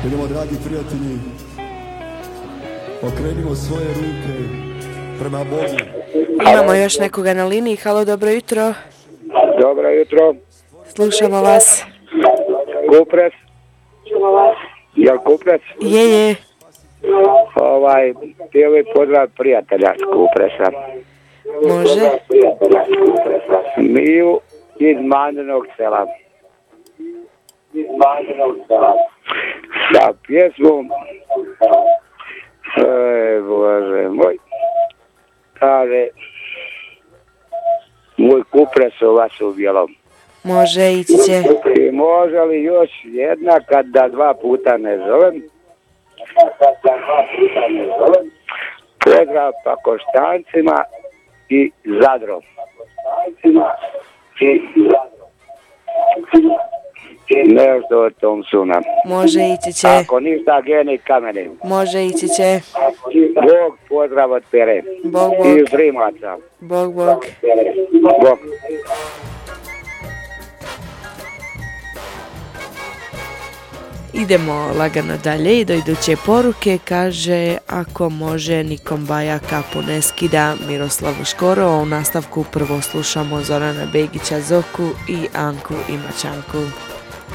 Idemo, dragi prijatelji, okrenimo svoje ruke prema Bogu. Imamo još nekoga na liniji. Halo, dobro jutro. Dobro jutro. Slušamo vas. Kupres. Jel Kupres? Je. Htjeli pozdrav prijatelja s Kupresa. Može. Miju iz Mandinog sela. Sa pjesmom Bože moj, kaže moj Kupres u vas u bijelom. Može, ići će. I može li još jedna kad da dva puta ne zovem? Pozdrav Pakoštancima i Zadrom. Nešto od Thompsona. Može, ići će. Ako ništa, Geni Kamenim. Može, ići će. Bog, pozdrav od Pere. Bog. I Primaca. Bog. Bog. Idemo lagano dalje i do iduće poruke. Kaže, ako može nikom baja kapu ne skida, Miroslav Škoro. U nastavku prvo slušamo Zorana Begića Zoku i Anku i Mačanku.